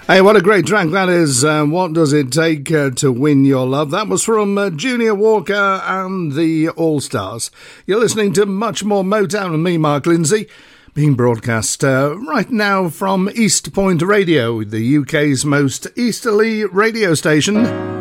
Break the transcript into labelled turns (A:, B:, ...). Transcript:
A: Hey, what a great track that is. What Does It Take to Win Your Love? That was from Junior Walker and the All-Stars. You're listening to Much More Motown and me, Mark Lindsay, being broadcast right now from East Point Radio, the UK's most easterly radio station.